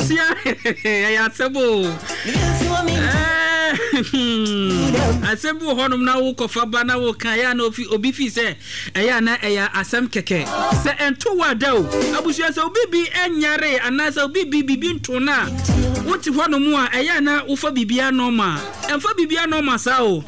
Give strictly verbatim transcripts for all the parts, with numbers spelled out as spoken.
Abusia ya sebo Asembu honum na wo kofa ba na wo kan ya na ofi obi fi se eya na eya asem keke se ento wada o abusia se obi bi enyare anasa obi bi bibi nto na woti honum a eya na ufa bibia normal emfa bibia normal sa o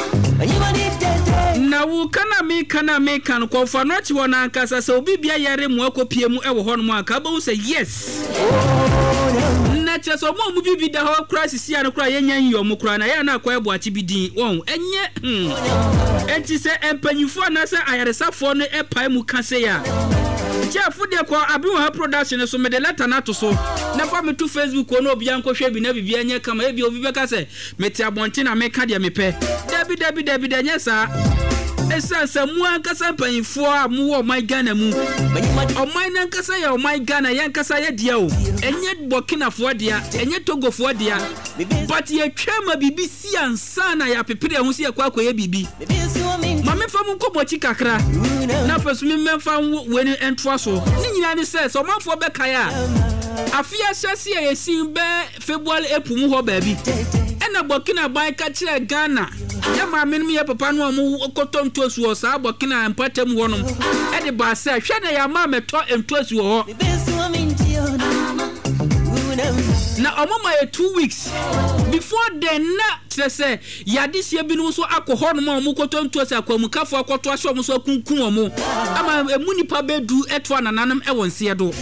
na wo kana me kana me kan kofa no chi wona ankasa se obi bia yare mu akopie mu e wo honum aka ba wo se yes na cheso mo mu bibi da ho kra sisi an kra yenya nyo mu kra na ya na akwa ebo achi bidin won enye enti se empanyifo na se ayaresafo no epai mu kase ya chefu de kwa abiwa production so me de letter na to so na fa me to Facebook ono obi anko hwe bi na bibi anya kama ebi obi beka se meti abonte na me ka de me pe dabi dabi dabi de nya sa esa sa mu ankasa mpanyifo a mu wo my Ghana mu o my na ankasa ya o my Ghana ya ankasa ya dia o enye Burkina fo dia enye Togo fo dia but ye twema bibi si ansa na ya pepere ho si akwa akwa ya bibi ma me fa mu kobochi kakra na fa so me memfa weni entwa so ni nyina ni se so manfo be kaya afia hyase ya sin be February epu mu ho ba bi ena Burkina ban ka kire Ghana ya ma menim ya papa no mu koto ntosu o sa Burkina empatem wonom e de ba se hwe na ya ma meto ntosu ho na omoma ye two weeks before then na tse ya disia binu so alcohol no mu koto ntosu akwamu kafo akoto ahwe mu so kunkun omo ama emu nipa bedu eto ananam e wonse do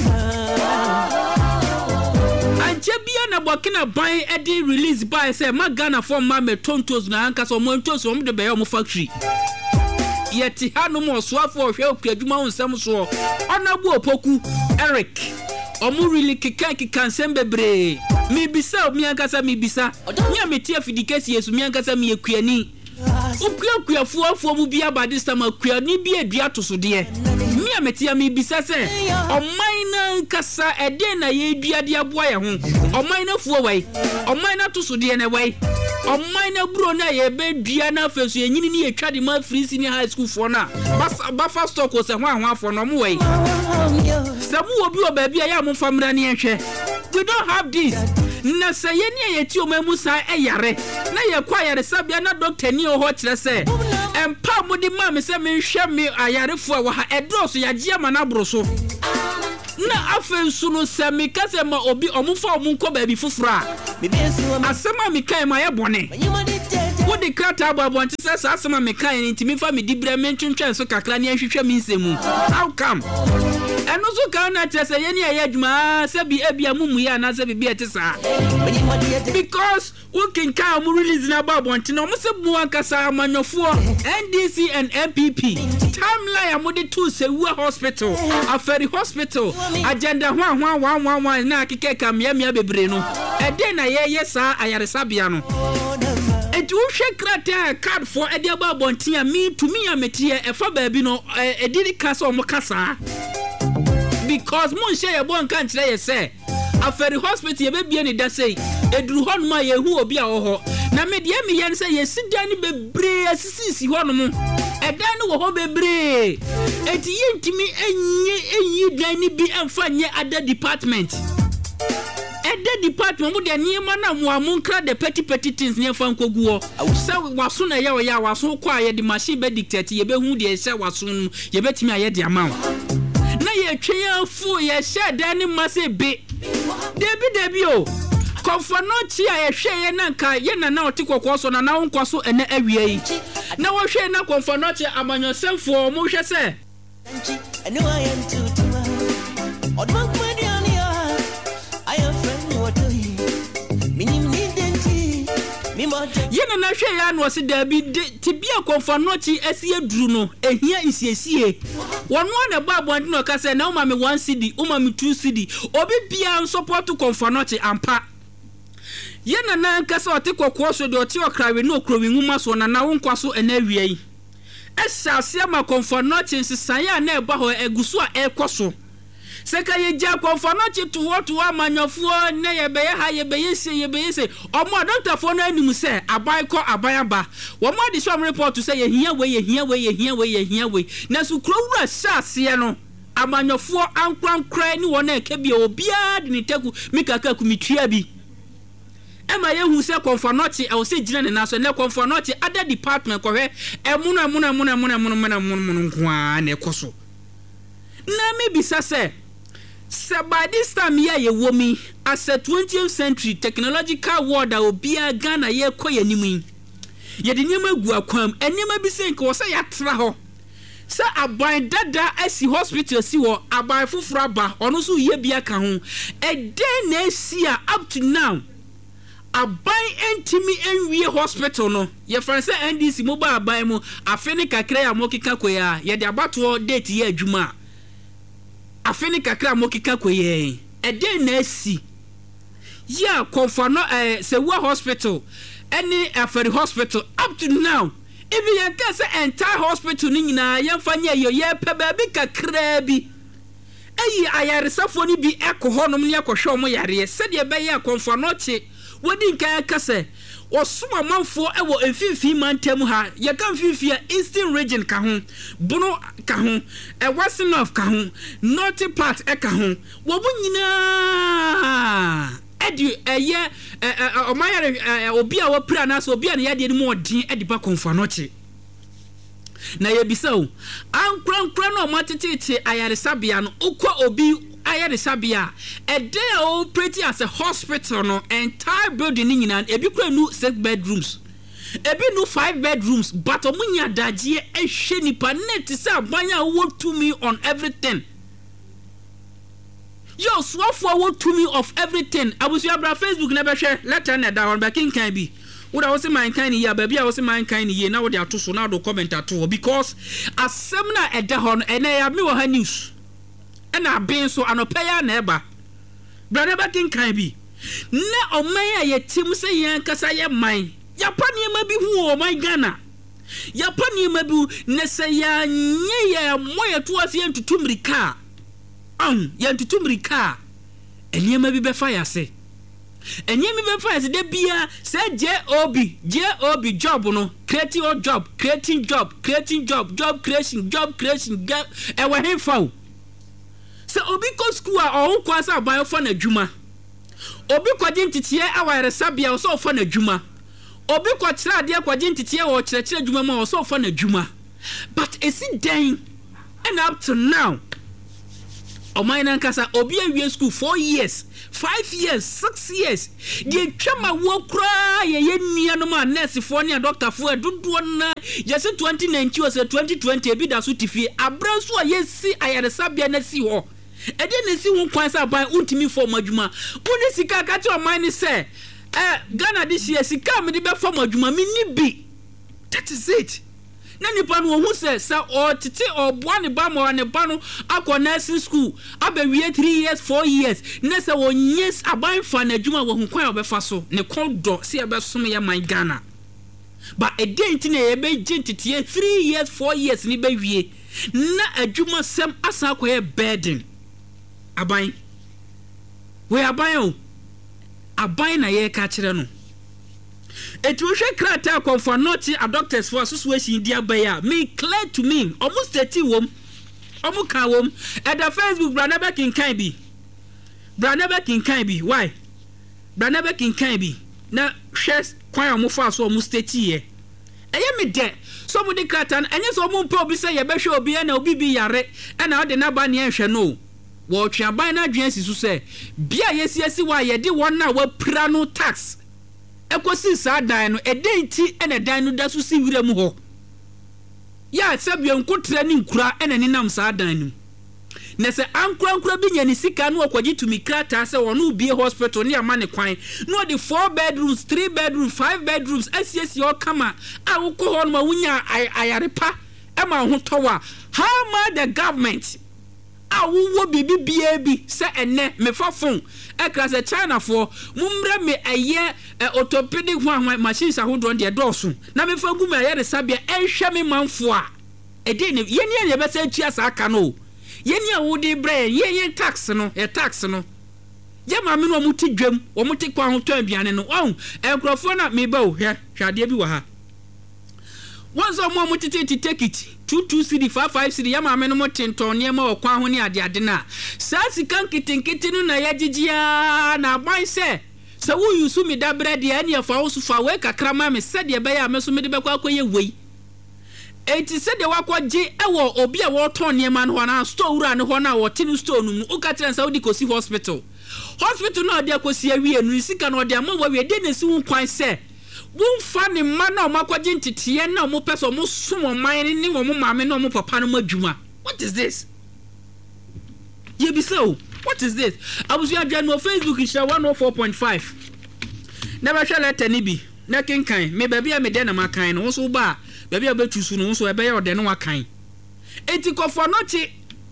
Jebia na Burkina ban e dey release by say ma Ghana from ma metontos na anka so mo ntos o mo de be yo mo factory yeti hanu mo so afo hwe okaduma onsam so onabu opoku Eric omo really kika kika nsem bebre mi bisa mi anka sa mi bisa mi ameti afidikesi yesu mi anka sa mi ekuani ukua kua fuafuo mu bia badista ma kuani bi adua to so de mi ameti ami bisa se oman na nkasa ede na ye dua de aboa ye ho oman na fuo wai oman na to so de na wai oman na bro na ye be dua na fesu enyini ni etwa de ma free senior high school for na ba fa stock o se ho ahwa for no mo wai samu obi o ba bia ya mo famra ne ehwe we don't have this na se ye ni ye ti o mamu sa eyare na ye kwa yare sabia na doctor ni o ho kire se empa mo di ma me se me hwe me ayarefo a wa ha edroso ya gia ma na broso na afensu no se me kase ma obi omufo omunko ba bi fufura asema me kai ma ye bone wo de krata babo anti se sa asema me kai ni ntimi fa me dibre me ntwentwen so kakra ne ahwehwe me nsemu how come eno so kan na tese ye ni ye adwuma se bi ebia mumu ya na se bi etesa because we can come release na babo anti no mo se bu ankasa amanyofo N D C and M P P timeline amode to se wu hospital aferi hospital agenda hwa hwa hwa hwa hwa na akike kam ya mia bebre no ede na ye ye sa ayaresabia no etu hwe krata card for ede babo anti a me to me ametie e fa ba bi no ediri kasa o mo kasa because mon share bon kan kire ye say aferi hospital ye be bia ni da say eduru hon ma ye hu obi a wo ho na me de me yen say ye sida ni bebre asisi ho no mo edan ni wo ho bebre eti ye ntimi enye enyi dan ni bi emfa nye other department other department mo de niema na mo amunkra de petty petty things ne fa nkogu ho say waso na ye wo ya waso kwa ye de machine be dictate ye be hu de say waso no ye betimi aye de ama na ye twen fu ye share dan ni mase be debi debi o konfanochi a ye hwe ye na nka ye na na otikokwo so na na wonkwa so ene awie yi na wo hwe na konfanochi amanyosemfo mo hwe se eno ayen tutu odman kwani ani I am friend what you minim ni denti mi mo ye na na hwe ya no se dabi tibia konfanochi esi aduru no ehia isiesie wono na babo andi no ka se na uma me one C D uma me two C D obi bia support konfanochi ampa ye na na nkasa otikokwo so de oti okrawe no okrowi nwuma so na na wonkwa so ena awie yi esase ma konfanochi nsesan ya na eba ho egusu a ekoso seka ye ja konfanochi to what to amanyofo na ye be ye ha ye be ye se ye be ye se omo doctor fo na anim se abai ko abai aba wo mo de some report to say ye hia we ye hia we ye hia we ye hia we na su krowura sase no amanyofo ankrankra ni wona eka bia obia de ne taku mikaka kumitua bi ema yehu se konfanoti e wo se gina ne naso ne konfanoti other department kohwe emunu emunu emunu emunu emunu emunu nkoa na ekoso na me bisa se se by this time ya ye womi as a twentieth century technological world a obia Ghana ye koye nimu ye de nyema gu akwam enema bi se nka wo se ya tra ho se aban dada asi hospital si wo aban foforo ba ono so ye bia ka ho e den na si a up to now aban entimi enwie hospital no ye France N D C mobile aban mu afene kakra ya mokika koya ye de abato date ye adwuma afene kakra mokika koye e den na si ya konfano eh se wo hospital any afere hospital up to now even you can say entire hospital ni nyina yemfa nya yo ye pe ba bi kakra bi ayi ayaresafo ni bi ekoho nom ne akohwe omo yare se de be ye konfano che wodi nkan akase osoma manfo ewo emfifi mantem ha ye kan fifi Eastern region ka ho Bono ka ho e Western North ka ho North part e ka ho wo nyina edi eye omayare obi a wapira na so obi a ne yade ni mo odin edi ba konfano che na ye bisao ankrankra no matititi ayare sabia no ukwa obi ayare sabia a day operating as a hospital no entire building ni nyina ebi kura nu six bedrooms ebi nu five bedrooms but omunya dagie ehwe nipa net se abanya wo to me on everything yo swafo wo to me of everything abusu abra Facebook na be hwe letter na da on back in kan bi would I say my kind here, baby? I was in my kind here. Now they are too so now do comment at all because as seminar at the horn and I have me her news and I've been so an opaya neighbor. Brother back in kind be na o maya ye tim say yan kasa ye mine. Yapani maybe who oh my Ghana. Yapani maybe nessa ya nye moya towards yen to tumrika. Um, yan to tumrika. And ye maybe be fire say. Enye mi be fa de bia say job job job no creating or job creating job creating job job creation job creation e wa hen fa o say obi ko school a o kwa sa ban fa na dwuma obi kwaje ntitiye aware sabia o so fa na dwuma obi kwa kira ade kwaje ntitiye wo kira kira dwuma ma o so fa na dwuma but is it then and up to now o mine nkasa obi awie school four years five years six years ye twama wo kra ye ye nia no ma nurse fo ne doctor fo adudo na ye se twenty nineteen or twenty twenty e bi da so tifi abranso a ye si ayaresabia na si ho e de na si ho kwan sa ban untimi fo madwuma uni sika ka ti o man ni se eh Ghana this year sika me de be fo madwuma me ni bi that is it na nipa no hu se sa o tete oboa ne ba mo ne ba no akọ nursing school abawie three years four years na se wo yes aban fa na adwuma wo hu kwan obefa so ne kodo se e be som ya man Ghana but e dey nti na e be gentete three years four years ni be wie na adwuma sem asa akoye burden aban we aban o aban na ye ka kire no etu hwe krata konfa not a doctors for association dia baya me clear to me almost thirty wom omu ka wom at the Facebook brother back in kan bi brother back in kan bi why brother back in kan bi na hwe kwan omu fa so almost thirty ye eye me de so mu de krata enye so mu mpa obi say ye be hwe obi na obi bi yare e na ode na ba ne hwe no wo twaban na dwen sisu say bia yesiesi wa ye de won na wa pra no tax ekosi sa dan no edenti ene dan no da so si wira mu ho ya sabia nkotra ni nkura ene ninam sa dan no na se ankura nkura bi nya ni sika no akwaji tumi krata se wono bi hospital ne ama ne kwan no the four bedrooms three bedrooms five bedrooms asiesi o kama a wo ko ho no ma wunya ayarepa e ma ho towa how much the government awo bibi bia bi se ene me fafon ekra se China for mumre me eye orthopedic hwan machines ahodo de doso na me fa gu me eye resabia enhwe me manfo a ede ne ye ne ye be se tua sa aka no ye ne awodi bre ye ye tax no e tax no ye ma me no muti dwam wo muti kwa ho to abiane no oh enkrofo na me ba o hwe hwade bi wa ha once more muti take it two two cedi five five cedi ya maame no mo tenton ne ma okwan ho ne ade ade na sa sika nkitinkiti no na ya gigia na aban se se wo yusu mi da bread ya ne fa wo so fa we kakra ma me se de be ya me so me de be kwa akoye wei enti se de wakɔgye ewo obi a wo ton ne ma no ho na store wura ne ho na wo tin store no mu uka tren sa wo di kosi hospital hospital no de akosi awie no sika no de ama wo wie de na si wo kwan se wonfa ne ma na omakɔgye ntetiye na mo pɛ so mo somo man ne wo mo maame na mo papa no madwuma. What is this? Ye bi so what is this? Abusu adwa no Facebook is one oh four point five. Never shall let any be na kenkan me ba bia me de na makan no so ba ba bia betusu no so ebe ya ode no wakan enti Comfortnochi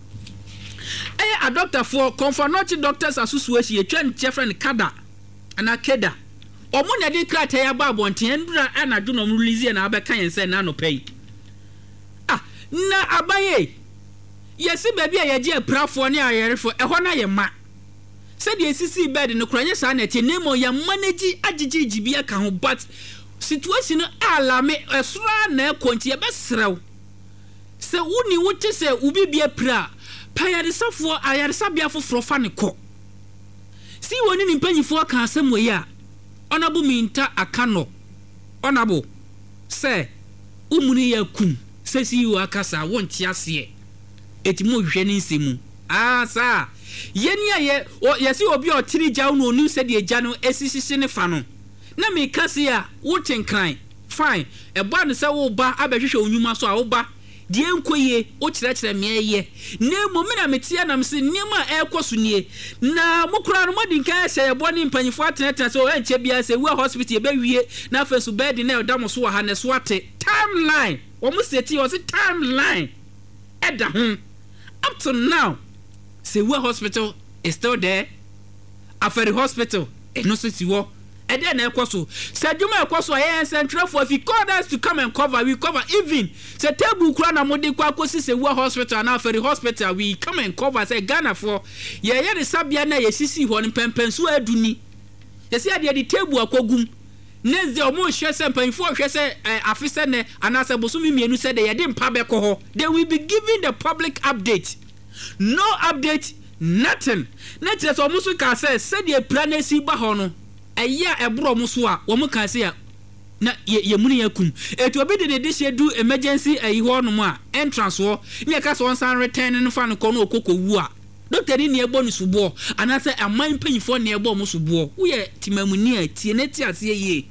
eh a doctor for Comfortnochi Doctors Association ye twa nchefre kada ana keda omo na de krata ya ba bonten ndura anadwo no release na abeka yense na no pay ah na abaye yesi ba bia ye je aprafo ne ayerefo eho na ye ma said the C C bed no kranye sa na tie nemo ya manage agigigi bia ka ho but situation ala me esra na konti e besrew se woni wote se ubi bia pra payaresafo ayaresabia foforo fa ne ko si woni ni mpanyifo ka asem we ya onabu minta akano onabu se umuni ya kum se si yu akasa wonti ase etimo hwe ni nsemu ah sa yeni aye yesi obi o tiri jaw no onu se de eja no esisisi ne fa no na me kase a woten kran fine e bo an se wo ba abehwehwe onyuma so a wo ba de enkoye o kirakira me ye na mo me na metia na me se niam a ekoso nie na mokura no modin kan se ye bo ne mpanyifo ateneta se o enche bia se wo hospital e ba wie na afasu bed na e dam so ha ne so ate timeline wo mo seti o se timeline eda ho up to now. Say where hospital is still there. After hospital, and no see what. And then Ekoso. Said you may Ekoso I central for if you call us to come and cover, we cover even. Say table crana modi kwakosi say where hospital and after the hospital we come and cover. Say Ghana for ye ye the sabia na ye sisi ho pempen so aduni. Ye say ade the table akogum. Next day omo hwe say pemfo hwe say afise ne anase bosumi mienu say de ye de mpa be ko ho. They will be giving the public update. No update, nothing. Next, almost we can say, said the plan si bahono. A year a bro muswa, woman can say, na ye money kum. It will be the dish do emergency a one more entrance war. Near cast one son return and fan cono coco wua. Doctor in near bonus war, and I say a mind paying for near bonus war. We are Timamunia, Tianetia say ye.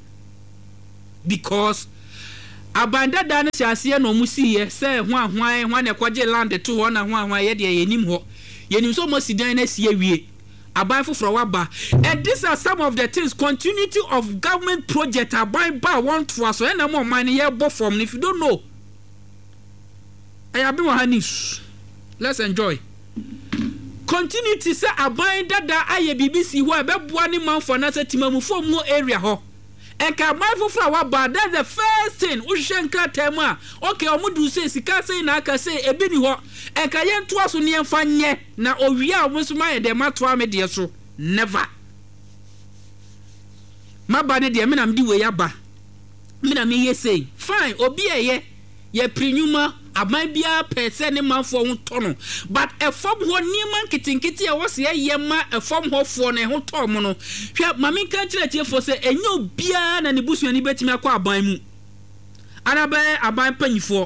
Because abanda dane siasia no musie se hwan hwan hwan e kwaje land to ho na hwan hwan ye de yenim ho yenim so mosidan na sie wie aban foforo waba and these are some of the things continuity of government project aban ba want to so na mo man ye bo from if you don't know I have been hanis let's enjoy continuity say aban dada aye B B C ho e be boa ni man for na say timamufo mu area ho. Eka mindful flower bar, that's the first thing. Ushanka tema. Okay, omudu say sika say na aka say ebini ho. Eka yen to aso ne mfa nye na owia omusuma e de matwa me de so. Never. Maba ne de me na mdi we yaba. Me na me ye say, fine, obi eye ye prenyuma aban bia pese ne manfo ho tono. But e fom ho niman kitinkiti e wo se ye ma e fom ho fo ne ho to mo no. Hwa mami kan kire tie fo se enyo bia na ne busuani betimi akwa aban mu. Anabe aban panyifo.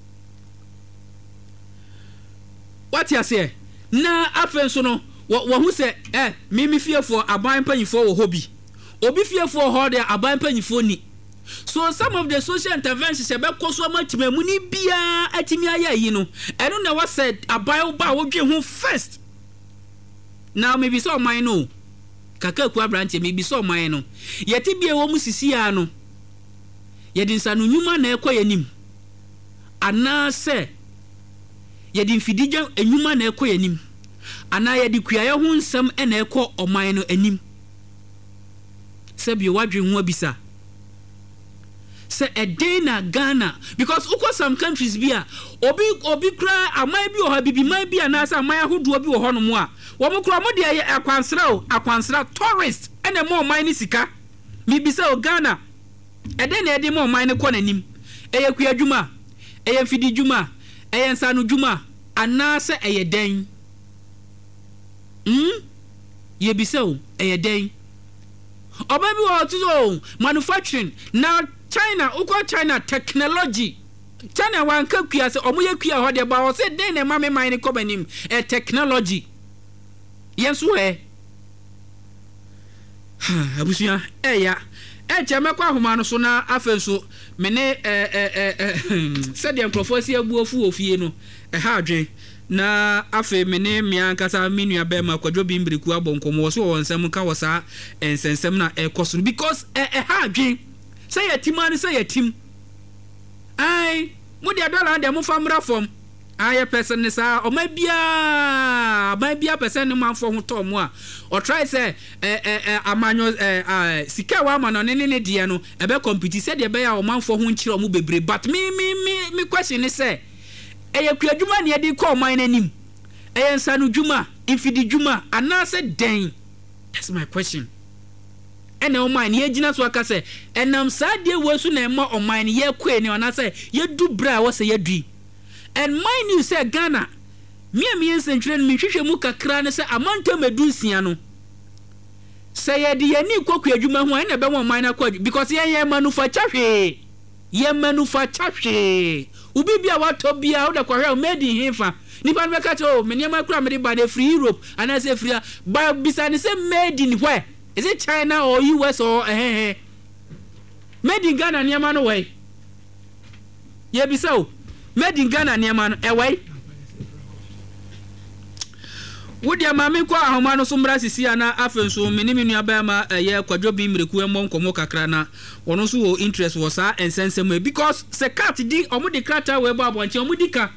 What you say? Na afen so no wo hu se eh me me fiefo aban panyifo wo hobi. Obi fiefo ho de aban panyifo ni. So some of the social interventions ebe koso matimemu ni bia atimi aya yi no eno na what said abai ba wo dwe ho first. Now maybe so mine no kaka ku abranche maybe so mine no yeti bia wo musisi ya no yedi nsanu nyuma na ekoye nim ana se yedi mfidija enyuma na ekoye nim ana yedi kuaye ho nsam e na eko oman no anim se bi wadwe ho abisa. Say a day na Ghana because uko some countries bia obi obi kra amai bi o ha bibi mai bia na sa amai ahodo bi wo hono mo a wo mo kra mo de akwansra o akwansra tourist ene mo mai ni sika mi bi say o Ghana e de na e de mo mai ni ko nanim e ye kua dwuma e ye fidi dwuma ɛyɛ nsa no dwuma anaasɛ ɛyɛ dɛn mm yebisa o ɛyɛ dɛn ɔba bi wɔ to manufacturing na China uko China technology China wanka kua se omo ye kua ho de ba o se den na ma me man ne kobanim e technology yenso he abusia e ya e che mekwa ahoma no so na afenso me ne eh eh eh se de nkrofo si abu ofu ofie no e ha adwen na afe me ne mia nkasa menua be ma kwadwo bi mbreku abonkomo so wo nsem ka wo sa ensensem na e koso because e e ha adwen say a team and say a team ai mo dia dollar and mo famra from ai person ni sa o ma bia ba bia person ni man for ho to mo a o try say eh eh amanyo eh sika wa ma no ne ne dia no e be compete say de be ya o man for ho nchire mo bebre but me me me me question is say e ye kwadwuma ne di call man anim e ye nsa no dwuma ifidi dwuma ana say den that's my question and no man ye gina so aka say enam saade wosu na ema o man ye kwe ne ona say ye du bra wo say ye dui and mind you say Ghana me me nsentwere me hwehwe mu kakra ne say amanto medunsia no say ye de ye ni kokwa adwuma ho na be wo man na kwa because ye ye manufacture hwe ye manufacture hwe ubi bia wato bia wo da kwa hwe made in hefa ni ban be ka to me ne ma kura me de ba de free Europe and I say free ba bisa ne say made in where is it China or U S or eh eh made in Ghana niema no way ye bi so made in Ghana niema no e way wodi amame kwa ahoma no so mra sisi ana afenso meni menu abama ye kwadwo bi mreku emo nkomo kakra na wono so wo interest wo sa ensensem because se cat di omudi krata we bo abonche omudi ka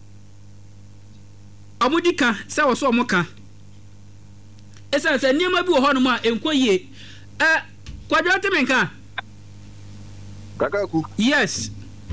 omudi ka se wo so omoka esa se niema bi wo hono ma enkoyie eh kwadwo temenka Kakaku yes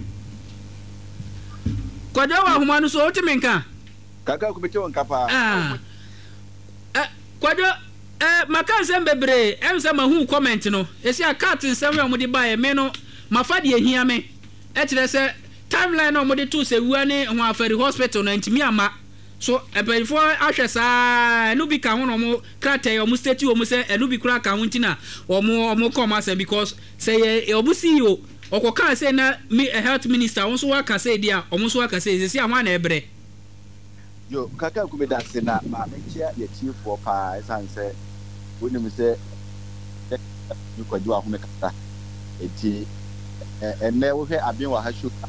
kwadwo wa ahoma no so temenka Kakaku bete won kapa ah kwadwo eh maka nsem bebre em se ma hu comment no esi akat nsem we omudi bae me no mafa de ahia me e kire se timeline no omudi to se wua ne ho afari hospital no ntimi ama so ebefo ahwe saa enu bi ka ho no mo krata ye omu state omu se enu bi kura ka ho ntina omu omu come as because say ye omu C E O okoka say na health minister won so waka say dia omu so waka say esi ahwa na ebre yo kaka ku me da se na ma me chia ye chief for pa esan se woni me se ni kwadwo ahome kata eti enne wo hwe abin wa ha shu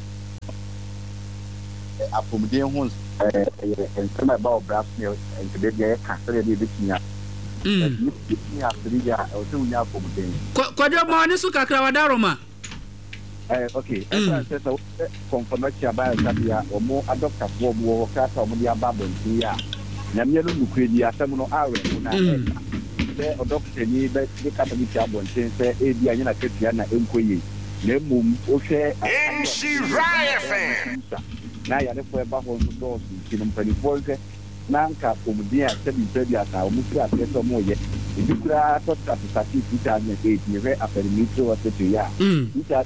apomden ho eh en tema ba obra ne en de de ka se de bikinya mm ni afri ya o se unya apomden kwadwo mo ne su kakra wadaroma eh okay esa se so confirmation ba sabia o mo adopta fo mo wo ka ta mo dia babo ntia na me no nukwe di asem no awe na eh se adopta ni be ni ka ta bi tia bo ntia se e di anya na ketua na enkoye na mum o hwe na ya ne fo ba ho so do si no mpani fo nke na nka omudi a se bi se bi ata o mu kra se so mo ye bi kra to ta ta ti ti ta ne e ni re apermito wa se tu ya ita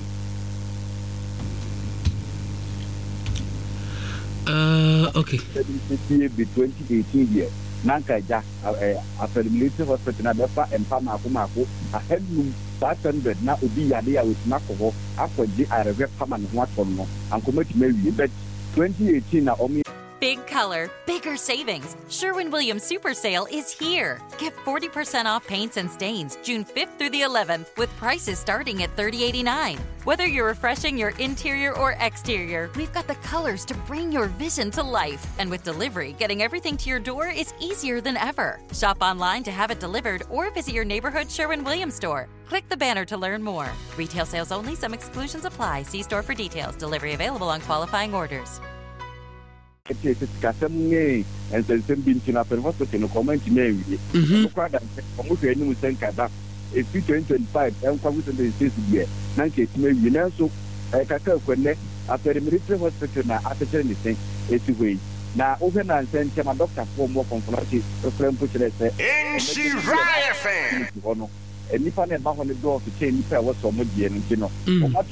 Uh, okay. Be twenty eighteen year. Nanka ja after the military hospital na befa empa mako mako a headroom five hundred na obi yade ya with mako after the areve pama no aton no ankomati mawie but twenty eighteen na omi Big color, bigger savings. Sherwin-Williams Super Sale is here. Get forty percent off paints and stains June fifth through the eleventh with prices starting at thirty eighty-nine. Whether you're refreshing your interior or exterior, we've got the colors to bring your vision to life. And with delivery, getting everything to your door is easier than ever. Shop online to have it delivered or visit your neighborhood Sherwin-Williams store. Click the banner to learn more. Retail sales only. Some exclusions apply. See store for details. Delivery available on qualifying orders. Ete kasem nge ensensem binti na per hospital no comment me wi no kwada omo hwe ni musen kada e twenty twenty-five en kwa gusto de six bie na nke ti me wi na so e kaka kwenne after military hospital na atete ni sen eti hwe na o hwe na nsen ma doctor for mo konfronti frem puchere se Nshi Raya fan ono enipa na ba ho ne do to change nipa wo so mo die no kino o ma tu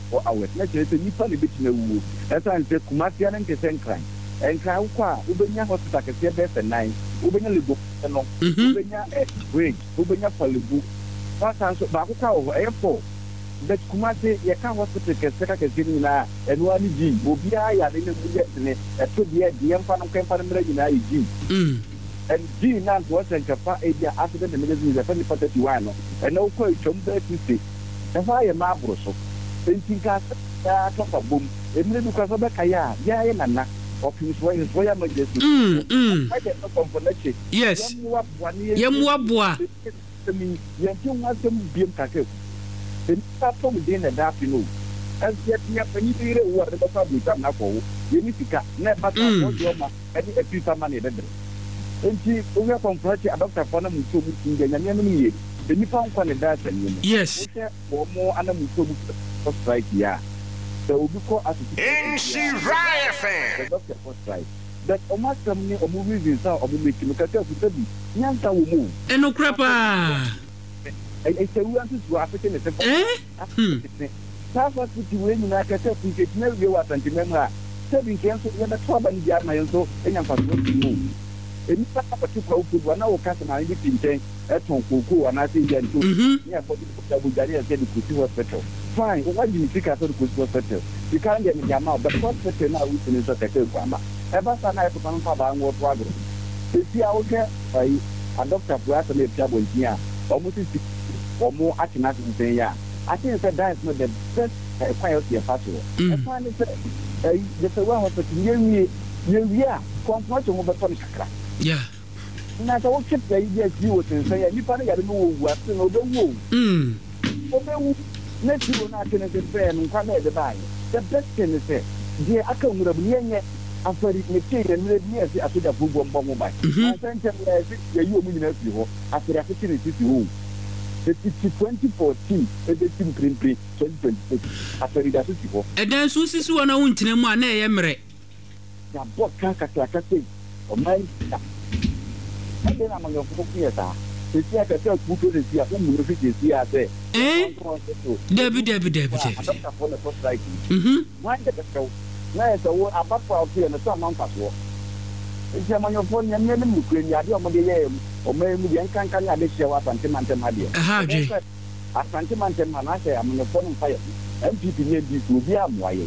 four hours na kyerɛ sɛ nipa ne bɛtumi awuo ɛsan sɛ kumasia no nkɛsɛ nkran nkran wokɔ a wobɛnya hospital kɛseɛ bɛɛ sɛ nine wobɛnya lebo no wobɛnya bridge wobɛnya falebu wasan so baako ka wɔ hɔ ɛyɛ four but kumase yɛka hospital kɛseɛ ka kɛseɛ no nyinaa ɛno ani gyi obiara yɛade ne mu yɛ tene ɛto deɛ deɛ mfa no nkɛmfa no mmerɛ nyinaa yɛ gyi and G now was a Jaffa area after the medicine is a family for thirty one. And no question that you say. If I am Mabroso, then think I talk a boom, and then because of the Kaya, Yana, of his way is why I'm a just. I get no component. Yes, Yamwabwa. I mean, you want them being taken. Then start from the end afternoon. As yet, you have any theory what the public come now for. You need to cut, never any a piece of money. Enti owe confront a doctor for na muso mu tinga nyame no ye the nipa nkwa ne da asanye no yes wo mo ana muso mu for strike ya the obi ko asisi Inshi Raya fan the doctor for strike that omo sam ni omo reason sa omo make no kaka futa bi nyanta wo mu eno krapa e e se wu antu su afete ne se eh sa fa futi we ni na kaka futi na we wa tanti memra se bi kenso ya da to ba ni dia na yenso enya fa so mu eni pata pati kwa ufudu wana okasa na ngi tinten eton koko ana se ya nto ni abodi ko bugari ya sedi kuti hospital fine o waji ni fika so kuti hospital you can't get me jama but hospital na we finish that take kwamba e ba sana e to kan fa ba ngo to agro e si a oke ai a doctor bu ata le pia bontia o mo si o mo atina tinten ya I think that that is not the best quite your factor e fa ni se ai the way hospital ye ye ye comfort mo ba to ni kakra yeah. Na so what keep the idea you would say you find out no what no do wo. Mm. Obe let you na can the fair and come the buy. The best thing is say the account of yenye after the material and near the after bugo bombo buy. I sent them the you mean na fi ho after the opportunity to home. The twenty fourteen the team green play twenty twenty-six after the assist ho. E dan so sisi wona wontina mu ana ye mere. Ya bot kan ka ka ka o mai I then I'm going to put here. The theater put to the theater, who will fit the theater. Eh? Debbie, Debbie, Debbie. I don't have one of those like you. Why the show? Now it's a word about twelve here and a some month as well. It's a man of one young man who can yard on the aim or maybe the uncan can have a show up and Timantan Madia. A Santimantan Manase, I'm on the phone fire. And people need this will be a wire.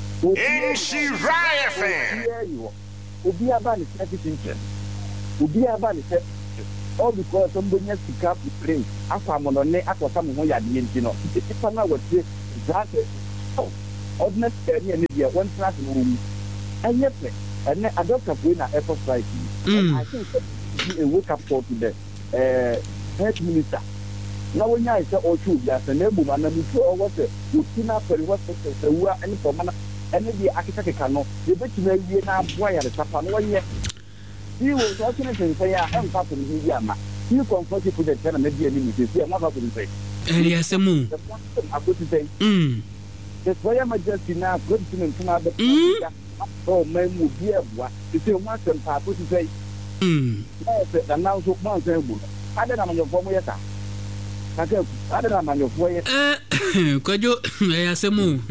Inshi Raya fan. Obi aba ni thirty inches. Obi aba ni thirty inches. All because somebody has to cap the plane. Akwa monone akwa samu ho yade enti no. Eti pa na wote that oh ordinary area ni dia one class room. Anye pe. And a doctor go na air force strike. I think a wake up call to the uh health minister. Na wonya ise ochu bia se na ebu mana mu so owo se utina peri hospital se wa any for mana any the architect no they bet you wie na aboa ya de papa no wanye you will talk in say ya em papa ni bi ama you comfort you the ten na dia ni mi say ma papa ni say eri asemu akoti say mm the boy majesty na good thing tuna be oh my mu bi aboa say mo asem pa akoti say mm na na so mo say bu ada na manyo fo mo yeta kake ada na manyo fo yeta eh kojo eri asemu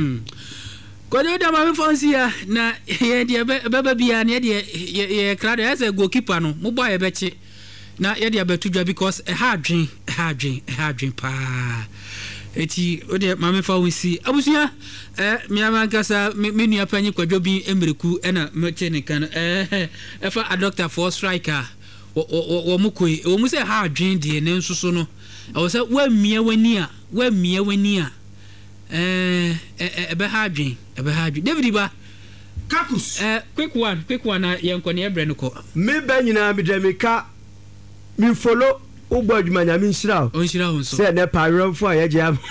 Kodo da ma fonsi ya na ye de baba bia na ye de ye krado as a goalkeeper no mo boy e beche na ye de abetudwa because e ha adwen e ha adwen e ha adwen pa eti o de ma me fa wonsi abusia eh mi amankasa me nua panyi kwadwo bi emreku e na meche ne kan eh e fa a doctor for striker wo wo mo koi wo mo se ha adwen de ne nsuso no e wo se wa mia wani a wa mia wani a eh eh ebe ha adwen ebe ha adwen David ba Kakus eh quick one quick one na yenko ne ebre no ko me ba nyina bi de me ka mi follow ugbo adwuma nya mi nhira o nhira ho so se ne paremfo a ye je am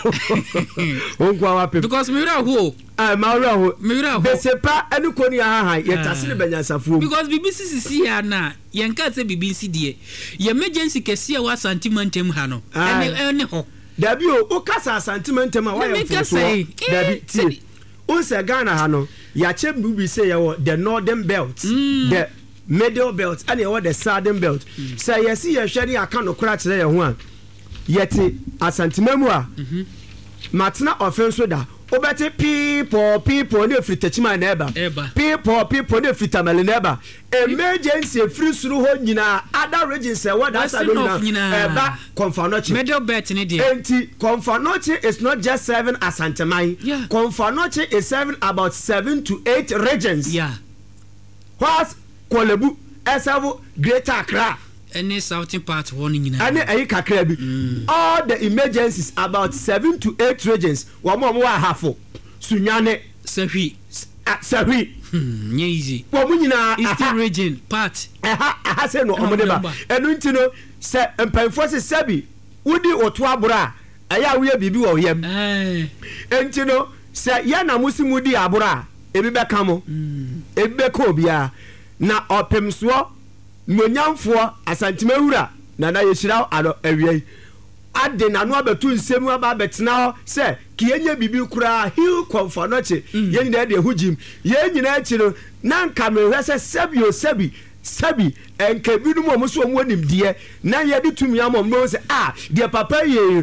onkwa wa pe because me ra ho ah ma ra ho me ra ho be se pa enu ko ni ha ha ye tasile banyasafuo because B B C C C ya na yenka se B B C de ye emergency kese ya wa sentimentem ha no ene ene ho dabi o kasa sentimentem a wa ye fo dabi ti on se Ghana ha no ya chem bi say ya the northern belt mm. the middle belt and ya the southern belt mm. say yes ye hwe ni aka no kura kire ye ho a yeti asantememu a matna offense da obete people people ne free techima na eba people people ne free tamale na eba emergency free suru ho nyina other regions e what that nyina eba Komfanoche middle belt ne dey enti Komfanoche is not just serving Asanteman yeah. Komfanoche is serving about seven to eight regions yeah whilst Kolebu eserve Greater Accra any southern part one nyina any ayi kakra bi all the emergencies about seven to eight regions wo mo mo ahafo Sunyane Sahwi Sahwi hmm easy wo mo nyina eastern region part aha aha se no omode ba enu ntino se empanfo se sabi wudi oto abura aya wo bibi wo yam eh entino se ya na musimudi abura ebi be kamo ebi be ko bia na opemso Monyamfo Asantemahura na na yeshira ado awie ade na no abetu nsemu aba betena se kiyenye bibi kura hill Komfanoche yen na de hujim yen nyina achi no na nka mehwe se sabio sabi sabi enka binu mo so mo nimdie na ye de tumi amom no se ah de papa ye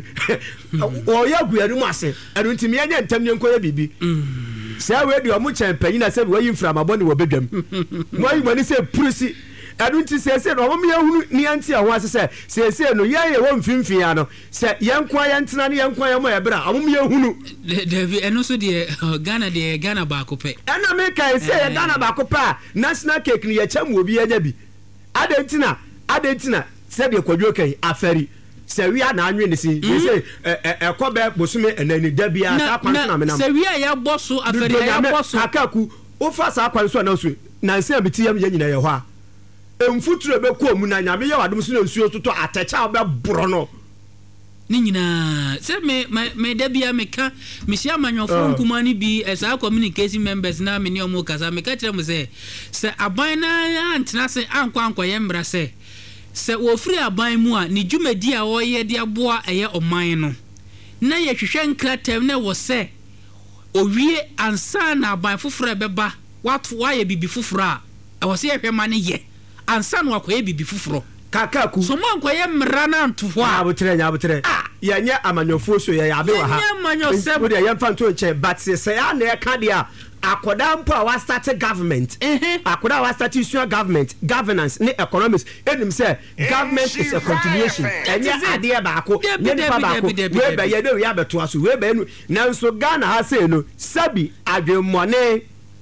o ya guanu mu ase enu ntimi yenye ntam ne nkoya bibi se we de o mu champanyi na sabi wayi mframa bone wo bedwam mo yi mani se prusi adunti sese no mo yehunu ni anti a ho asese sese no ye ye wo mfimfin ya no se yenkwa ye ntena ne yenkwa ye mo ye bra mo yehunu David eno so de Ghana de Ghana ba ko pe ena me kai se ye Ghana ba ko pa national cake ni ye cham obi anya bi adentina adentina se de kwadwo kai afari se wi ana anwe ne si se ekobe bosume enani da bia sa kwan na menam se wi ya boso afari ya boso akaku o fa sa kwan so na so na nse abiti yam ye nyina ye ho a emfuturo be ko mu na nyame ye wadom so na nsuo toto atacha be boro no ni nyina se me me da bia me ka me sia manwofo nkumani bi esa communication members na me ne omo kasa me ka kire mu se se aban na antena se ankwa ankwa ye mbra se se wo free aban mu a ni dwumadi a wo ye de aboa eye oman no na ye hwehwe nkratam na wo se owie ansa na aban foforo beba wat waye bibi foforo a wo se ye hwema ne ye ansa no akoye bibi foforo kakaku so mo akoye mra na nto ho a abotre nya abotre ye nya amanyofo so ye abe wa ha nya amanyosem wo de ye mfa nto che but se ya na e ka dia akoda mpo a wa start government akoda wa start issue government governance ne economics enim say government is a continuation enye ade ba ko ne pa ba ko we be ye de we abeto aso we be nu nanso Ghana ha say no sabi adwemmone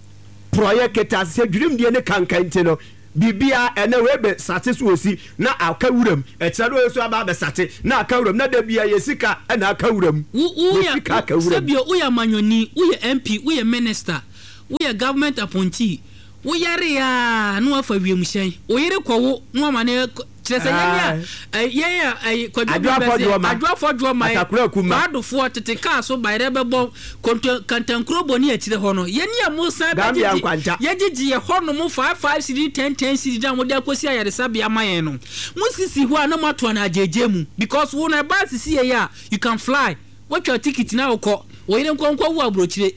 project ase dwirim die ne kankan no bibia ene webe sate so osi na akawuram echado eso aba be sate na akawuram na da bia yesika na akawuram yesika akawuram sabio uya manyoni uya M P uya minister uya government appointee uyare ya no afa wiemhyen uyire kwowo no amane kyerese yanya yanya adwafo dwoma adwafo tete ka so bayre bebo kantankro boni akire ho no yeni amusa beji yegigi ye ho no mu five five cd ten ten cd da mo de akosi ayare sabia mayen no musisi ho na mato na ajeje mu because wo na ba sisi ye ya you can fly what your ticket na ukọ wo yire nkonkwo wo abrochire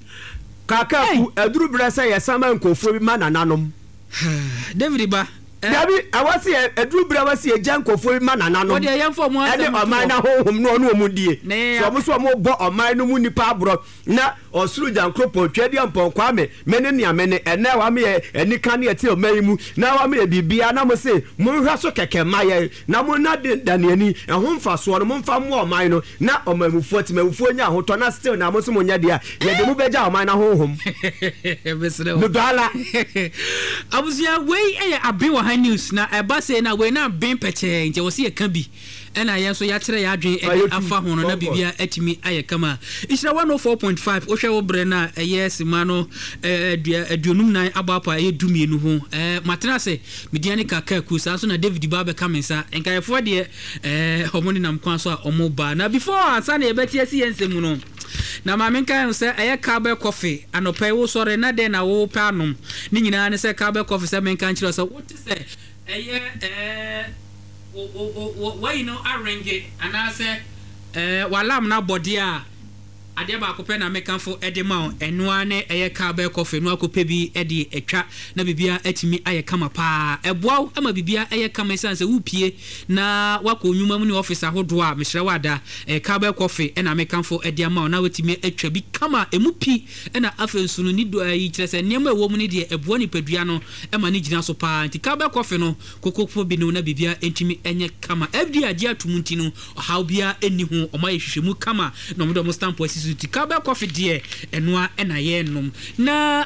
kakaku eduru brasa ye sama nkofo bi manananom David ba Dabi awasi eduru bra wasi ejan kofo ma nanano o de yemfo mo asem ene oman na honhom no no omudie so mo so mo bo oman no mu nipa abro na osuru jankropo twedi ampon kwame mene nia mene ene wa me eni kan ye ti oman mu na wa me bibia na mo se mo hwa so keke maye na mo na daniani ehon fa so no mo mfa mo oman no na omamufuo ti mamufuo nya hoto na still na mo so mo nya dia ye de mo beja oman na honhom besre no dala abusia wei eye abewa news na eba say na we na ben peche nje wo se ye kan bi ena ye so ya kire ya adwen e afa hono na bibia atimi aye kama isra one oh four point five o hwe wo bre na eye sima no aduonum nan abapa e dumienu ho eh matena se mediane kaka ku sa so na David Baba kamensa enkayefo de eh homoni nam kwan so a omo ba na before ansa na ebeti asi yensemu no na maame kan se eye Carbe Coffee anopai wo sore na de na wo pa anom ni nyina ne se Carbe Coffee se men kan kire so what say eye eh o o o why no arrange ana se eh walam na body a ade ba akopɛ na mekanfo ede ma enoa ne eye Cowbell Coffee no akopɛ bi ede etwa na bibia atimi aye kama pa eboa ama bibia eye kama sanse wupie na wako nyuma mu ne office ahodo a mehre wada e Cowbell Coffee na mekanfo ede ma na watimi atwa bi kama emu pi na afensu no ni do yi kyerese niam ewo mu ne de eboa ni padua no ema ne gina so pa nti Cowbell Coffee no kokokofo bi no na bibia entimi enye kama F D A dia tumunti no how bia eni ho oma yehwehwemu kama no mo do mo stamp asisi ti Cowbell Coffee die enoa ena ye nom na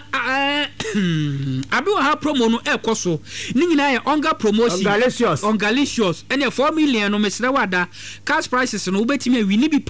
abi wa ha promo no ekoso ni nyina ye onga promotion ongalicious ongalicious ene four million no mesre wada cash prices no ubetimi awini bi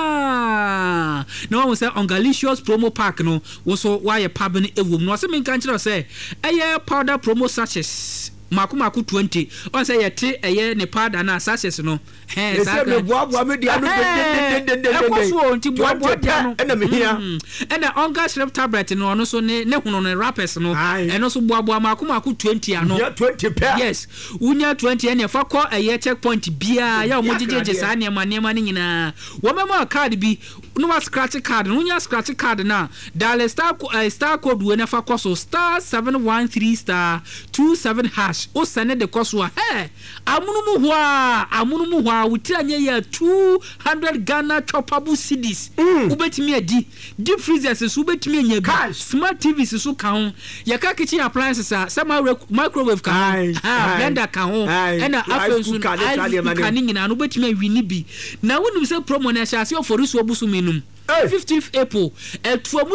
pa na wo say ongalicious promo pack no wo so wa ye pab no ewom no se men kan kire say eye powder promo sachets Maku maku twenty. On say yete eye ne powder na sachets no. He sa me boa boa me dia no den den den. E kwaso nti boa boa dia no. E na me hia. E na onga strep tablet no no so ne ne huno ne wrappers no. E no so boa boa maku maku twenty ano. Yeah twenty pair. Yes. Unya twenty ene fa ko eye checkpoint bia ya mo jejeje sa ne ma ne ma ne nyina. Wo memo card bi no wa scratch card no nya scratch card na dial star uh, star code we na fa koso star seven one three star two seven hash o send the koso eh amunu mu ho a amunu mu ho a wuti anya ya two hundred Ghana choppable C Ds ubetimi adi deep freezers so ubetimi anya bi smart T Vs so ka ho ya ka kitchen appliances a sama microwave ka ho ah blender ka ho na afensu ka ni nyina no ubetimi awini bi na wonu se promo na sha se for so obusu minum fifteenth April etuamu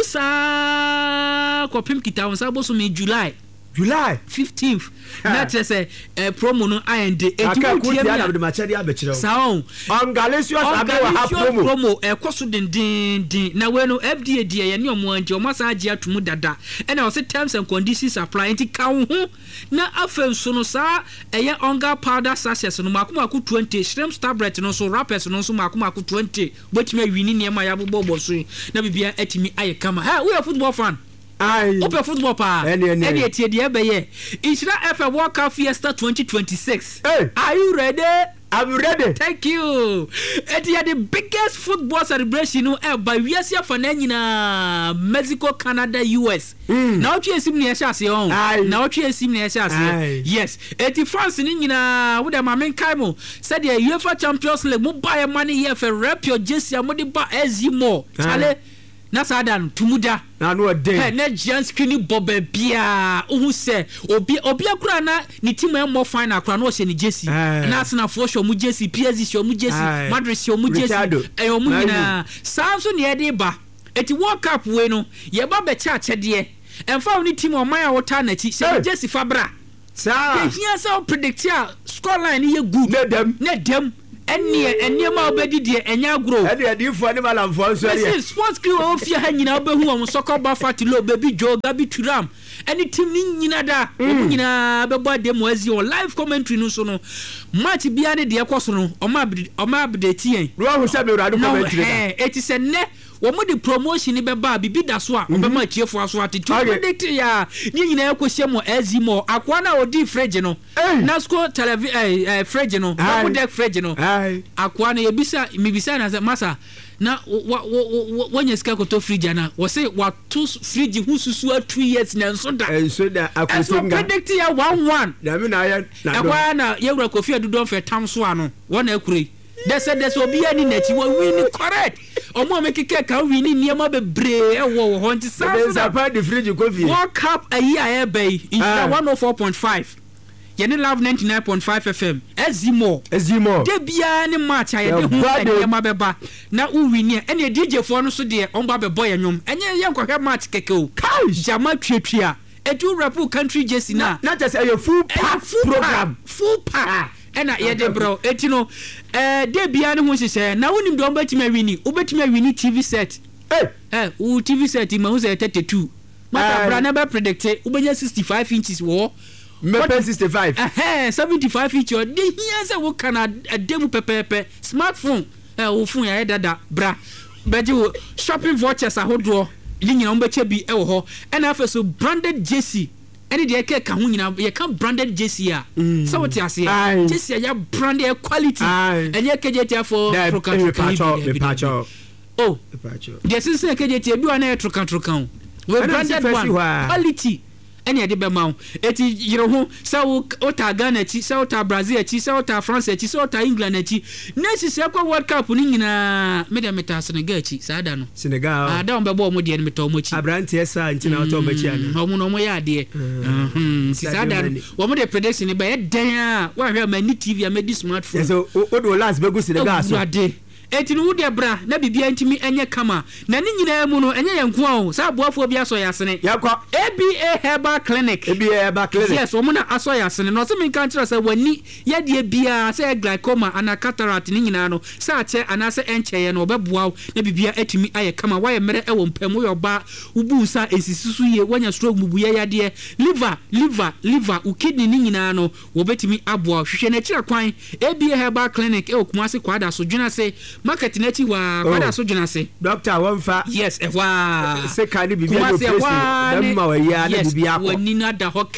sa kopim kita won sa boso me July July fifteenth na tese eh promo no and aka ko ti ada de ma chede abekire sao ongalicious abe wa ha promo promo ekoso din din din na we no F D A die ye ne omo anje omo sa age atumu dada e na o se terms and conditions apply nti ka ho na afenso no sa eye onga powder sachets no makomako twenty shrimp tablet no so wrappers no so makomako twenty botime awini ne ma ya bobo so na bibia atimi aye kama ha we are football fan Aye. Open football pa. Any etie de ebe ye. Ishira F A World Cup Fiesta twenty twenty-six. Hey. Are you ready? I'm ready. Thank you. It is the biggest football celebration no ever. We are here for na Mexico, Canada, U S. Mm. Now you see me ese on. Now you see me ese. Yes. It is France ni nyina wo de mamen kaimo. Said the UEFA Champions League mo buy money here for rep your jersey mo de ba Ezimo. Chale. Na sadan tumuda na no dey he na giant screen boba bia ohu se obi obi akura na ni team e mo final akura na o se ni jersey na Arsenal for show mu jersey P S G show mu jersey Madrid show mu jersey e o mu nyina sanso ne de ba eti World Cup we no ye ba be cha achede emfa oni team o man a wota na chi se jersey fabra sa here so predict ya scoreline ye good na dem na dem enne enne ma obedi de enya agro enne adifo ne malamfo nso ya this sports crew o fia ha nyina obehu o soccer ba fatilo baby Joe Gabi Turam any team ni nyina da o nyina be bo de mo azi o live commentary no so no match bia ne de ekoso no o ma o ma update yen ro hu se be urado commentary eh eti se ne wo mo de promotion be ba bibi da so a o be ma chiefo aso ati to predict ya ni nyina ekohye mo azi mo akwa na odi fridge no na sco television eh fridge no o de fridge no akwa na yebisa mibisa na masa na wanya sika koto fridge na wo say wa to fridge hu susu a two years na nso da enso da akofinga predict ya one one na me na ya na akwa na yewura kofi adudon fe tam so ano wona akure dese dese obi ani na chi wo win correct omo mekeke ka win niema bebre e wo wo honti sa sa pa the fridge coffee World Cup ayi aye bay in one oh four point five yene love ninety-nine point five F M Ezimo Ezimo de bia ne match aye de hu niema beba na u win e na D J fo no so de on ba bebo yenwom enye ye nkwohwe match keke o jama twetwea edu rap country jersey na na just a full pack program full pack ena ye de bro etino eh de bia ne ho hyehyɛ na wonim de on betime wini obetime wini T V set eh eh u T V set ma ho say thirty-two mata bra na be predict ubenya sixty-five inches wo me sixty-five eh seventy-five inches de hia say wo kana ademu pepepe smartphone eh wo phone ya dada bra beje wo shopping vouchers ahodo ni nyina on beche bi e wo ho ena afa so branded jersey any de ke ka ho nyina ye kan branded jersey a so what you say jersey ya branded quality and ye ke jetia for pro country pacho oh the since ke je tie bi wa na trokan trokan we branded one quality any de be ma eti yire ho se wo ta Ghana chi se wo ta Brazil chi se wo ta France chi se wo ta England chi nesi se kwa World Cup ni nyina me de meta Senegal chi sa da no Senegal ah da on be bo mo de meta o mo chi Abrante esa ntina o to mo chi ana o mo no mo ya de mhm si sa da wo mo de prediction be e dan a wa hwe ma ni T V a me di smartphone so o do last be go Senegal so eti no wode bra na bibia ntimi enye kama na ni nyina mu no enye yenko a sa aboafo bia so yasene yakwa A B A Herbal Clinic A B A Herbal Clinic yes wo mo na aso yasene no se min kan tira sa wani ye de bia sa glaucoma ana cataract ni nyina no sa che ana se enche ye no obeboa na bibia atimi aye kama wa ye mere e wo mpam yo ba ubu sa esisusu ye wanya stroke bubu ye yade liver liver liver u kidney ni nyina no wo betimi aboa hwehwe na kira kwan A B A Herbal Clinic e okumase kwada so dwena se market na chi wa kwada so dwena se doctor wonfa yes e wa se ka ni bibia no place na ma wa ya na bibia akọ wani na da ho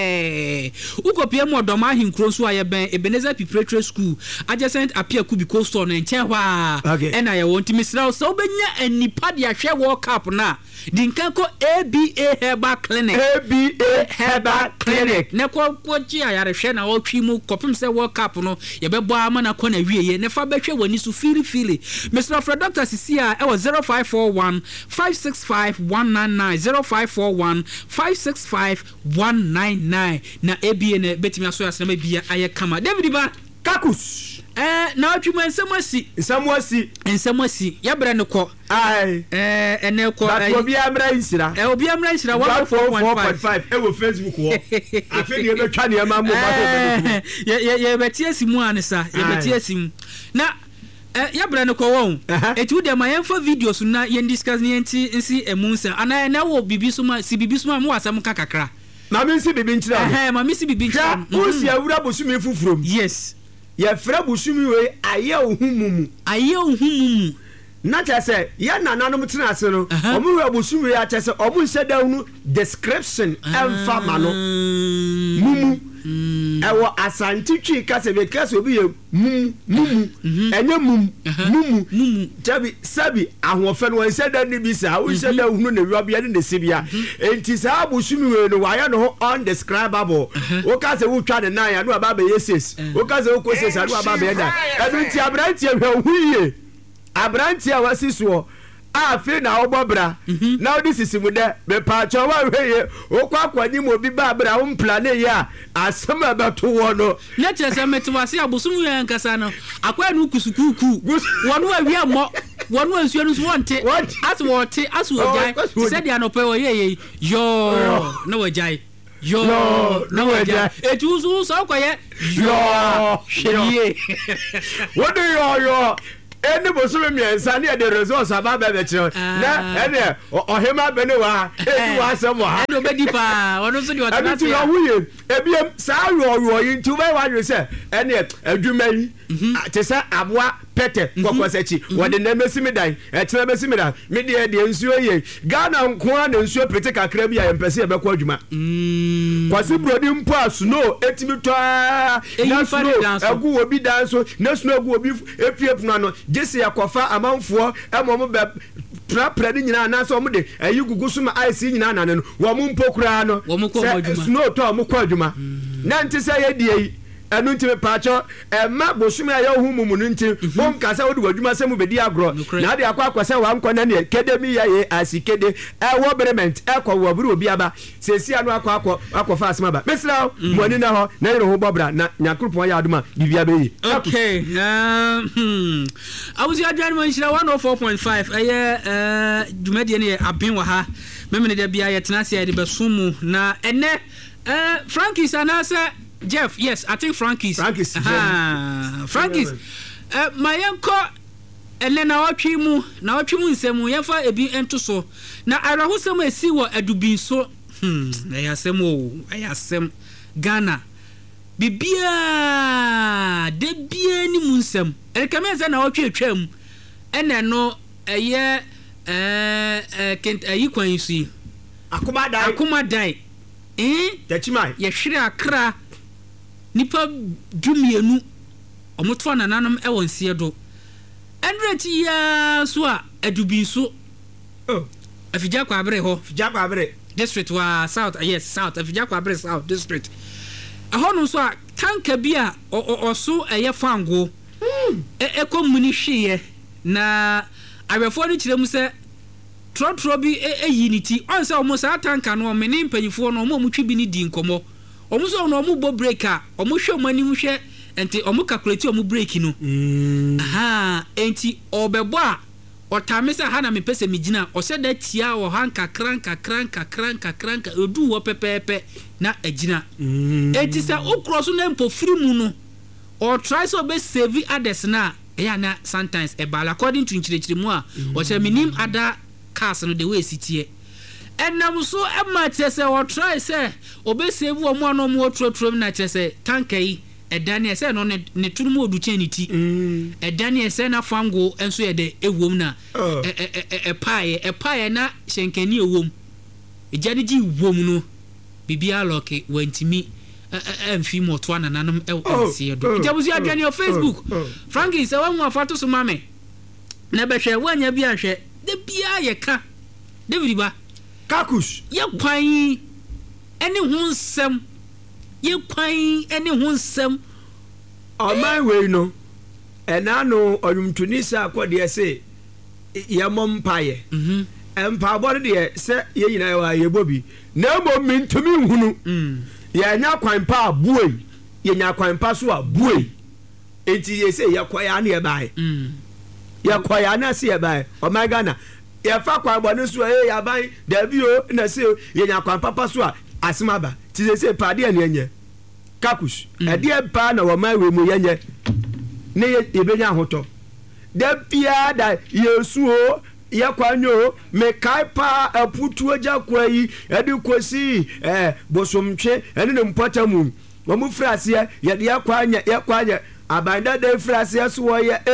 kre ukopie mo doma ahinkro so aye ben Ebenezer Preparatory School adjacent Apia Kubiko store na nche hwa e na ye wonti misra so obenya anipa de ahwe World Cup na dinkan ko A B A Herbal Clinic A B A Herbal Clinic ne ko ko chi ayare hwe na otwi mu kopim se World Cup no ye bebo ama na ko na wieye ne fa behwe wani so fili fili Mister Fred Doctor Sisia e was zero five four one five six five one nine nine zero five four one five six five one nine nine na A B A ne betimi aso asema bia aye kama David ba kakus eh na otwi mansamasi nsamwasi nsamwasi ya bra ne ko ai eh ene ko ai obi amra insira eh obi amra insira one four point five e wo Facebook wo afi ne be twa ne ma mo ba ye ye ye betie simu anisa ye betie simu na eh ya bra ne ko won etu de ma yemfa videos na ye discuss ne enti nsi emunsa ana na wo bibi so ma si bibi so ma mo asam kakakra ma me nsi bibi ntira eh ma me si bibi ntira wo si awura bosumi fufurom yes ye fra bosumi we aye ohumumu aye ohumumu na chese ya nananom tena ase no omu we bosumi ya chese omu nse dawnu description emfa ma no mumu ewo asanti twi kase be kase obi ye mumu mumu enye mumu mumu tabi sabi ahofe no nse da ni bi sa wo nse da hunu na wiobia ne sibia enti sa abosumi we no waya no ho undescribable wo kase wo twa ne nan ya no aba be yeses wo kase wo koses adu aba be da adu ti abranti ehwe huye abranti a wasiso a fe na obobra na odi sisimu de be pa cho wa hweye okwa kwani mo bi ba bra wo plane ya asem abato wo no na chese metwase abosumu ya nkasa no akwa nu kusukuku wonu awia mo wonu ansuo no so wonte as wote as wojai se dia no pe wo ye yo na wojai yo na wojai etuzu so kwaye yo sheye what do yo yo eni bosume miensa ne de results aba ba be kire na ene ohema bene wa edi wa asem ha eno bedi pa wono so di watana ti ya wuye ebiem sa yo yo yin tu ba wa yo se ene adwuma yi te se aboa pete kokosechi wode na mesimi dan e kire mesimi dan me de de nsuo ye Ghana nko na nsuo pete kakra bi ya mpese e be ko adwuma kwasi brodi mpo asuno etimi to na snow egu obi dan so na snow egu obi epiepuna no jesi yakofa amanfo emom be pra ni nyina na so omde ayi gugu so ma ice nyina na no wo mo mpokura no snow to mo kwa adwuma na ntise ye die enu ntime pacho ema bosumi aye ohumumu no nti bom kasa wodi wadwuma semu bedi agro na de akwa akwase wa nkwa na ne kedemi ya ye asikede e wo berement e kwa wo buru obi aba sesi anu akwa akwa akwa asema ba mesra mwani na ho na yero ho bobra na nyakrupo ya aduma bibia be yi okay um awusi adwan man shira one oh four point five aye eh dwumade ne aben wa ha memene de bia ye tenase ya de besumu na ene eh Frankis anasa Jeff, yes, I think Frankie's. Frankie's. Ah, Frankie's. Uh, my uncle, and then our chimu, now chimu nsemu, yafa ebi ento so. Na arahu semu esi wo edubi so. Hmm, aya semu, aya sem Ghana. Bibia, de bia ni munsem. E kame se na otwe twam. Ene no eye eh eh kent ayi kwan yi. Akuma dai. Akuma dai. Eh? Techimai. Ye hwere akra. Nipa dumienu omoto nananom e wonsie do hundred ya so a adubi so oh afija kwa abre ho afija kwa abre district wa south yes south afija kwa abre south district ahono so a tanka bi a oso eye fango e ekomuni hweye na awefo no kirem se trotro bi eyi ni ti on se omo sa tanka no me ne mpanyifo no omo mutwi bi ni di nkomo omo so no omo bo breaker omo hwe omo anim hwe enti omo calculate omo break no aha enti obebo a otame se ha na me pese me gina o se da tia o hanka kranka kranka kranka kranka odu wo pepepe na agina enti se okro so na mpofiri mu no or try so be save others na ya na sometimes e bala according to nchirechire mu a o se minim ada cars no the way sitie enam so e ma tese o try say obe save wo mu no mu otrotrom na tese tankai e daniel say no ne turumu odu chanity e daniel say na fango enso ye de ewom na e e e pae e pae na shenkani ewom e jadiji wom no bibia loke wantimi emfi moto ananam e ense do itabuzi adwane o Facebook Frankie say wan afato so mame na be hwe wanya bi ahwe de bia ye ka David ba kakus ye kwan ene ho nsem ye kwan ene ho nsem o my way no ena no onumtunisa akode se ye mom paye mhm empa body de se ye nyina wa ye bobi na mom mintumi hunu mm ye nya kwan pa buoi ye nya kwan pa so abuoi enti ye se ye kwaya na ye bai mm ye kwaya na se ye bai o my Ghana ye fa kwan bonu so ye ya bai da bi o na se ye nya kwan papa so a asimaba ti se se pa de na nye kakus e de pa na wo my we mu ye nye ne ye be nya hoto da pia da yesu o ye kwanyo me kai pa aputu aja kwai edi kosi eh bosomtwe ene ne mpota mu wo mu frase ye de kwanya ye kwanya abanda de frase so wo ye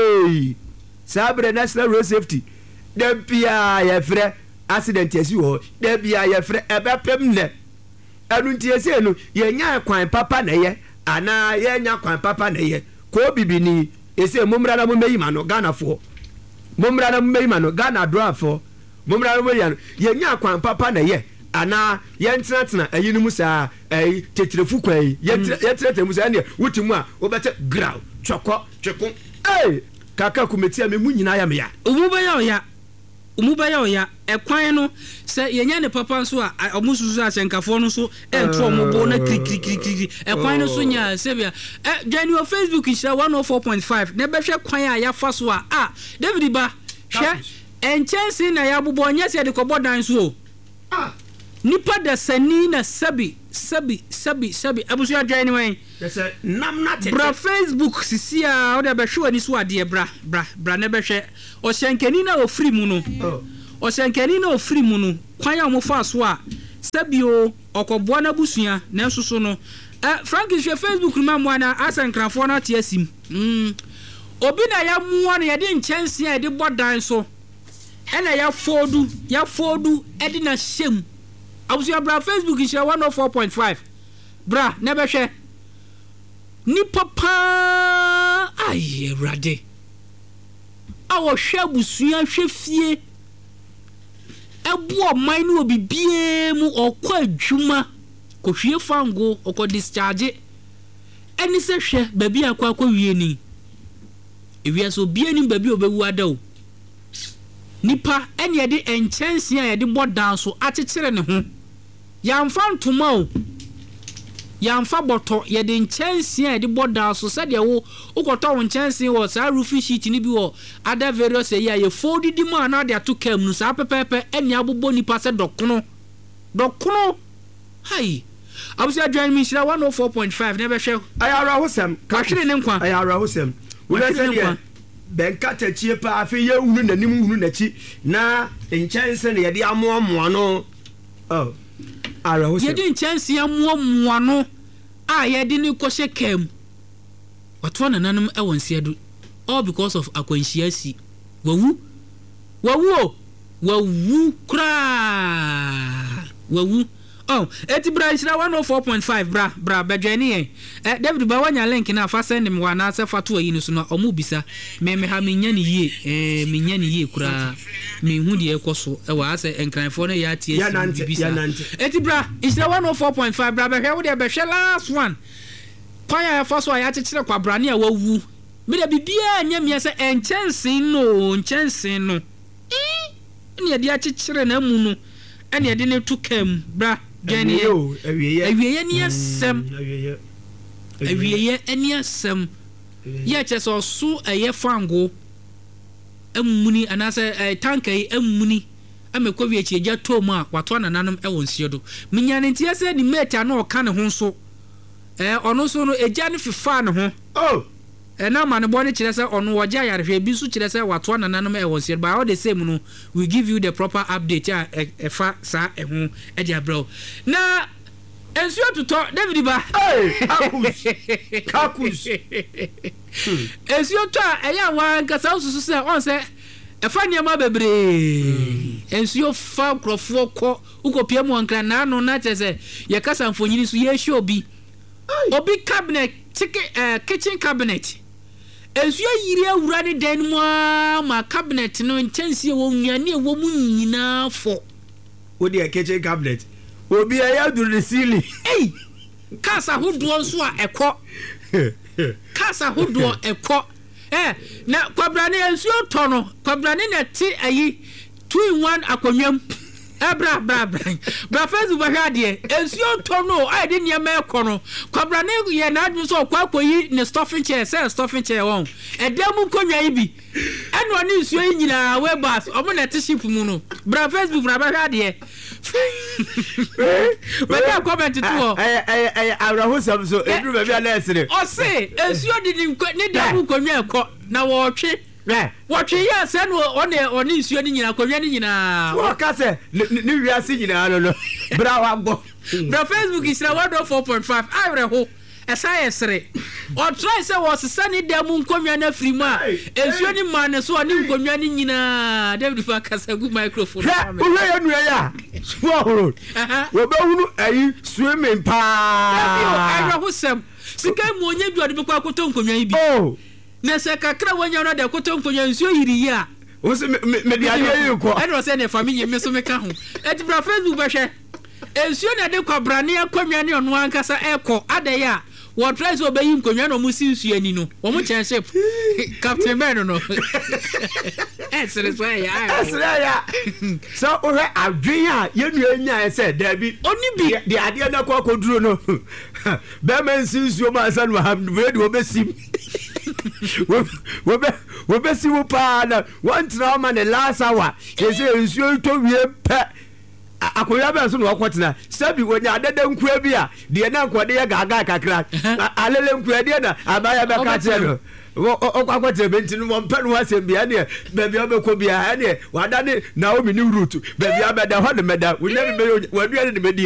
eh sabre national road safety de bia ye frɛ accident esi wo de bia ye frɛ ebepem ne enu ntie se no ye nya kwan papa na ye ana ye nya kwan papa na ye ko bibini ese mumra na mumeyi ma no Ghana fo mumra na mumeyi ma no Ghana draw fo mumra na mumeyi no ye nya kwan papa na ye ana ye ntratna ayinu mu sa ai tetrefu kwai ye ye tretre mu sa ne wutimu a obete ground choko tweko eh kaka kumetia me mu nyina ya me ya omuba ya ya omuba ya ya ekwan no se ye nya ne papa so a omususu asenkafo no so entro omubo na kri kri kri kri ekwan no so nya se bia eh join your Facebook is one oh four point five ne be hwe kwan a ya fa so a ah David ba hwe enchansi na ya bubo nya se de kobodan so ah nipa da sani na sabi sabi sabi sabi abusu adwan wen yes nam na tete bra Facebook sisi a o da be hwe ani so ade bra bra bra ne be hwe o shenkani na o free mu no o shenkani na o free mu no kwan a mo fa so a sabi o okoboa na busua na nsoso no eh Frankie hwe Facebook ma mo na asankrafo na te asim mm obi na ya muwa na ya de nchanse ya de bodan so ena ya fodu ya fodu edi na shem abusu bra Facebook is one oh four point five bra ne be hwe ni papa aye rade awo hwe abusua hwe fie ebu oman no obibie mu okwa adwuma ko hwie fango okọ discharge eni se hwe baby akwa akwa wie ni ewia so bie ni baby obewu adaw nipa eni ye de enchanse a ye de bodan so akekere ne ho yamfa ntoma o yamfa boto ye de enchanse a ye de bodan so se de wo ukoto wo enchanse wo sa roofing sheet ni bi wo other various ye ye fold di mu na de atoka mu sa pepepe eni abobo nipa se dokono dokono hai abusia join me shira one oh four point five ne be hwe ayara hosem ka hwere ne nkwa ayara hosem wo le se de benka tachie pa afi ye hunu nanim hunu nachi na enchanse ne ye de amoamoa no oh ara hosem ye de enchanse amoamoa no a ye de ni koshe kem wato na nanum e wonse do all because of akwanhiasi wawu wawu wawu kra wawu oh eti bra nhyira one oh four point five bra bra badwani eh eh David ba wanya link na fa send me wana se fa to ayi no so no omu bisa me me ha menya ne yie eh menya ne yie kura me hu de ekoso e wa ase enkranfo no ya tie si bisa eti bra nhyira one oh four point five bra ba hwe wo de be hwe last one kwaya fa so ya chechire kwa bra ne a wawu me de bibia nya me se enchensin no enchensin no eh ne de a chechire na mu no ene de ne to kam bra Jenny, awiye awiye ni asem awiye awiye eni asem ye cheso so eye fango emuni anase tanka yi emuni amekwa wi echi eja tomu a wato nananom e wonsie do minya ne ntia se ni mate na oka ne ho so eh ono so no eja ne fifa ne ho oh eh na ma ne bo ne kire se ono woja yarehwe bi so kire se wato nananom e wonsie do by all the same no we give you the proper update a efa sa e ho e dia bro na ensuo tuto David ba hey kakus kakus ensuo to a eya wan kasa ususu se on se efa niam bebre ensuo fa krofo ko ukopia mu ankra na no na chese ye kasa mfonyini so ye hwe obi obi cabinet kitchen cabinet ensuo yiri awura ne dan mu ma cabinet no nchensie wo nnuane wo mu nyina fo wo de kitchen cabinet obi aya duru the ceiling eh kasa hodo nso a ekọ kasa hodo ekọ eh na kwabra ne ensuo to no kwabra ne na ti ayi two in one akonwam ebra bra bra bra fezu ba hwa de ensuo to no ai de niam ekọ no kwabra ne ye na adwu so kwa koyi ne stuffing chair say stuffing chair won edam konwa yi bi eno ne ensuo yi nyina we bas omo na ti ship mu no bra Facebook bra ba hwa de but I comment to you. I I I around some so edru ba bia na esere. O say ensuo di ni da mu konwa ekọ na wo twe. Wo twe ya se no one one ensuo ni nyina konwa ni nyina. Wo ka se ni wiase nyina no no. Bra wa gbo. Bra Facebook is one oh four point five. Awre ho. Esa esere. O try say wo sesa ni da mu konwa na free ma. Ensuo ni ma ne so oni konwa ni nyina. David fa kasa gu microphone. Wo hwe ya nu ya. Swahoro. We be hunu ayi swimming pa. Awre ho sem. Sika mu onye duade be kwa koto nkonwa yi bi. Oh. Na se kakra wanya na de koto nkonwa nsuo yiri yi a. Wo se me de aye yi ko. E no se ne family me so me ka ho. E ti bra Facebook be hwe. Ensuo na de kwabrane akonwa ne ono ankasa ekọ ade ya. What try so be him konwa no musi nsu ani no. Wo mu championship. Captain Ben no. Eh serious way ya. Serious ya. So o he adwen a ye nu anya e say da bi. Oni bi de ade na kwa koduro no. Be man nsu ma san ma ham we de obesim. We be we be si wo pa na one trauma the last hour. They say nsu to wie pe akoya be so no kwotena sabi wonya adada nkua bi a de na nkode ye gaga kakra alele nkua de na abaya be ka che no o kwakwete be ntinu mo mpe no asem bia ne be bia be ko bia ne wada ne Naomi ni root be bia be da ho ne meda wonya be wadua ne be